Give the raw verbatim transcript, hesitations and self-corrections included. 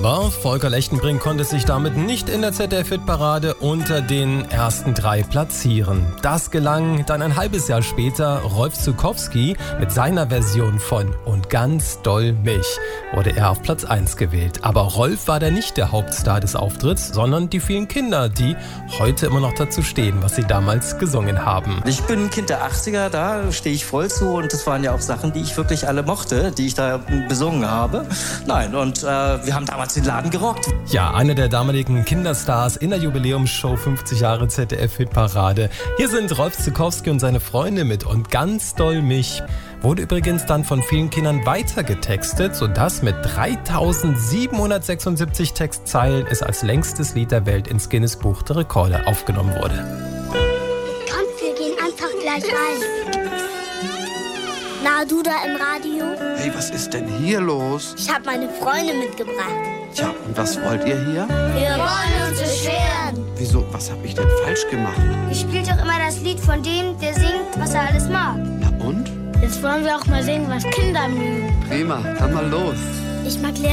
Aber Volker Lechtenbrink konnte sich damit nicht in der Z D F-Hitparade unter den ersten drei platzieren. Das gelang dann ein halbes Jahr später Rolf Zuckowski mit seiner Version von Und ganz doll mich wurde er auf Platz eins gewählt. Aber Rolf war da nicht der Hauptstar des Auftritts, sondern die vielen Kinder, die heute immer noch dazu stehen, was sie damals gesungen haben. Ich bin ein Kind der achtziger, da stehe ich voll zu und das waren ja auch Sachen, die ich wirklich alle mochte, die ich da besungen habe. Nein, und äh, wir haben damals den Laden gerockt. Ja, einer der damaligen Kinderstars in der Jubiläumsshow fünfzig Jahre Z D F-Hitparade. Hier sind Rolf Zuckowski und seine Freunde mit Und ganz doll mich. Wurde übrigens dann von vielen Kindern weitergetextet, sodass mit dreitausendsiebenhundertsechsundsiebzig Textzeilen es als längstes Lied der Welt ins Guinness-Buch der Rekorde aufgenommen wurde. Kommt, wir gehen einfach gleich rein. Na, du da im Radio? Hey, was ist denn hier los? Ich habe meine Freunde mitgebracht. Tja, und was wollt ihr hier? Wir wollen uns beschweren. Wieso, was habe ich denn falsch gemacht? Ich spiele doch immer das Lied von dem, der singt, was er alles mag. Na und? Jetzt wollen wir auch mal sehen, was Kinder mögen. Prima, dann mal los. Ich mag